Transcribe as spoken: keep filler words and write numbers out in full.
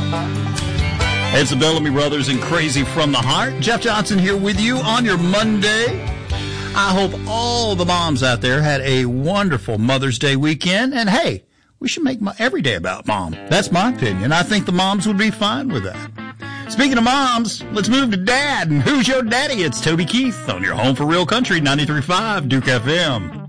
It's the Bellamy Brothers and Crazy from the Heart. Jeff Johnson here with you on your Monday. I hope all the moms out there had a wonderful Mother's Day weekend. And hey, we should make every day about mom. That's my opinion. I think the moms would be fine with that. Speaking of moms, let's move to dad. And who's your daddy? It's Toby Keith on your home for real country, ninety-three point five Duke F M.